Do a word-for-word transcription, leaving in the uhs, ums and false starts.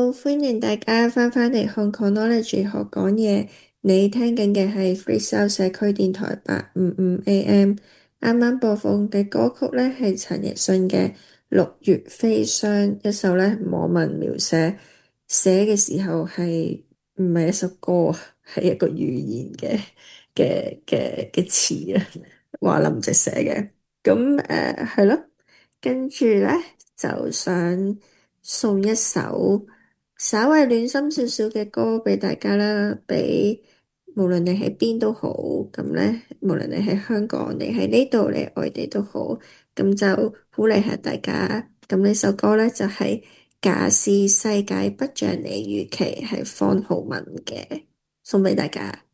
Hello，歡迎大家翻返嚟 Hong Kong Knowledge 學講嘢。你聽緊嘅係 Free Sound 社區電台八五五 A M。啱啱播放嘅歌曲呢係陳奕迅嘅《六月飛霜》，一首呢網民描寫寫嘅時候係唔係一首歌啊，係一個語言嘅嘅嘅嘅詞啊，華林夕寫嘅。咁誒係咯，跟住呢就想送一首稍微暖心少少嘅歌俾大家啦，俾無論你喺邊都好，咁咧，無論你喺香港，你喺呢度，你喺外地都好，咁就鼓勵下大家。咁呢首歌咧就係假使世界不像你預期，係方皓玟嘅，送俾大家。